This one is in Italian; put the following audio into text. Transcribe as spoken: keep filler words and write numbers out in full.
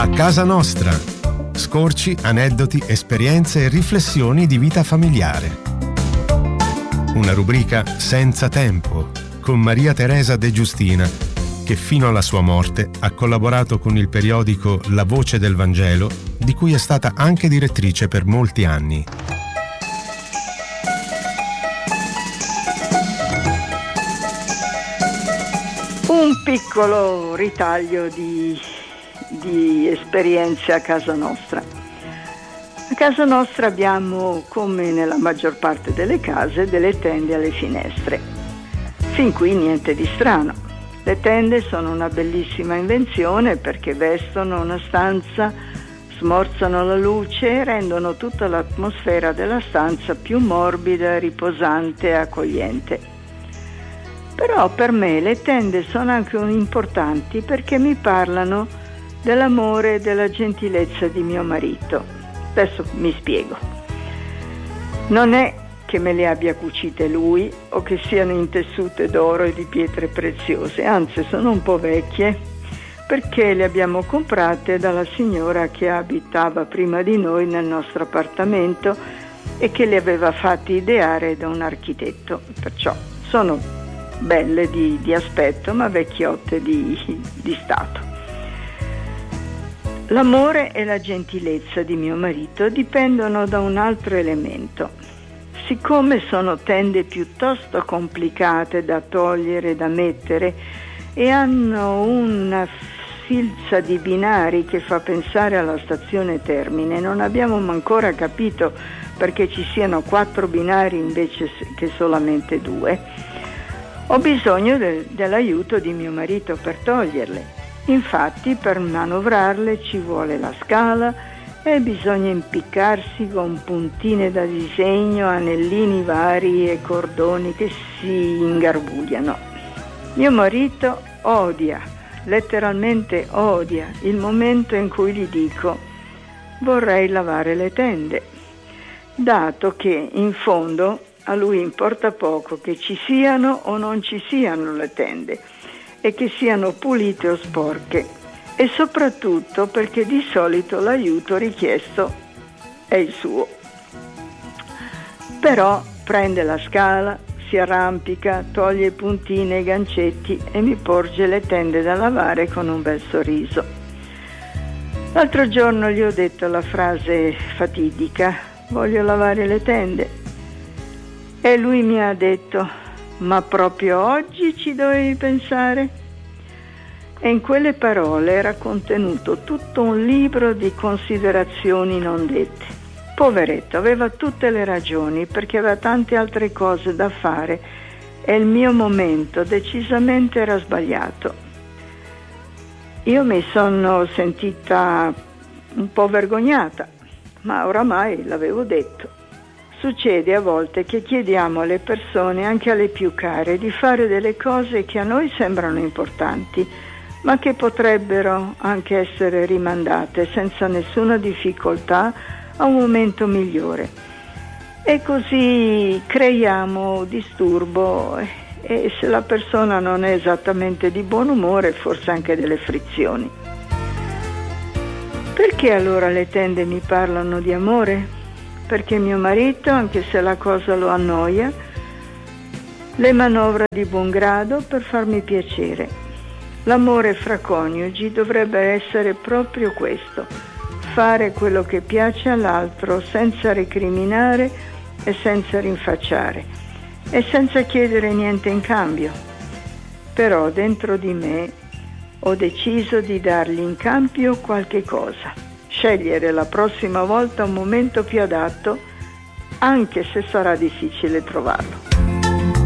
A casa nostra. Scorci, aneddoti, esperienze e riflessioni di vita familiare. Una rubrica senza tempo con Maria Teresa De Giustina, che fino alla sua morte ha collaborato con il periodico La Voce del Vangelo, di cui è stata anche direttrice per molti anni. Un piccolo ritaglio di, di esperienze a casa nostra. A casa nostra abbiamo, come nella maggior parte delle case, delle tende alle finestre. Fin qui niente di strano. Le tende sono una bellissima invenzione perché vestono una stanza, smorzano la luce e rendono tutta l'atmosfera della stanza più morbida, riposante e accogliente. Però per me le tende sono anche importanti perché mi parlano dell'amore e della gentilezza di mio marito. Adesso mi spiego. Non è che me le abbia cucite lui o che siano intessute d'oro e di pietre preziose, anzi sono un po' vecchie perché le abbiamo comprate dalla signora che abitava prima di noi nel nostro appartamento e che le aveva fatte ideare da un architetto. Perciò sono belle di, di aspetto ma vecchiotte di, di stato. L'amore e la gentilezza di mio marito dipendono da un altro elemento. Siccome sono tende piuttosto complicate da togliere e da mettere e hanno una filza di binari che fa pensare alla stazione Termine, non abbiamo ancora capito perché ci siano quattro binari invece che solamente due. Ho bisogno de- dell'aiuto di mio marito per toglierle. Infatti per manovrarle ci vuole la scala e bisogna impiccarsi con puntine da disegno, anellini vari e cordoni che si ingarbugliano. Mio marito odia, letteralmente odia, il momento in cui gli dico vorrei lavare le tende, dato che in fondo a lui importa poco che ci siano o non ci siano le tende e che siano pulite o sporche, e soprattutto perché di solito l'aiuto richiesto è il suo. Però prende la scala, si arrampica, toglie puntine e gancetti e mi porge le tende da lavare con un bel sorriso. L'altro giorno gli ho detto la frase fatidica: voglio lavare le tende. E lui mi ha detto: ma proprio oggi ci dovevi pensare? E in quelle parole era contenuto tutto un libro di considerazioni non dette. Poveretto, aveva tutte le ragioni perché aveva tante altre cose da fare e il mio momento decisamente era sbagliato. Io mi sono sentita un po' vergognata, ma oramai l'avevo detto. Succede a volte che chiediamo alle persone, anche alle più care, di fare delle cose che a noi sembrano importanti, ma che potrebbero anche essere rimandate senza nessuna difficoltà a un momento migliore. E così creiamo disturbo e se la persona non è esattamente di buon umore, forse anche delle frizioni. Perché allora le tende mi parlano di amore? Perché mio marito, anche se la cosa lo annoia, le manovra di buon grado per farmi piacere. L'amore fra coniugi dovrebbe essere proprio questo: fare quello che piace all'altro senza recriminare e senza rinfacciare e senza chiedere niente in cambio. Però dentro di me ho deciso di dargli in cambio qualche cosa. Scegliere la prossima volta un momento più adatto, anche se sarà difficile trovarlo.